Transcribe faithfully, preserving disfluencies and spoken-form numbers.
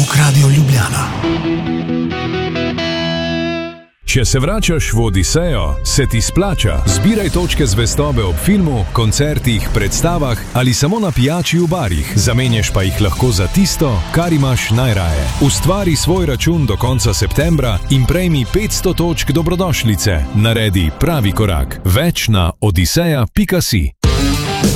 Zvok Radio Ljubljana. Če se vračaš v Odisejo, se ti splača. Zbiraj točke zvestobe ob filmu, koncertih, predstavah ali samo na pijači v barih. Zamenjaš pa jih lahko za tisto, kar imaš najraje. Ustvari svoj račun do konca septembra in prejmi petsto točk dobrodošlice. Naredi pravi korak. Več na odiseja pika si.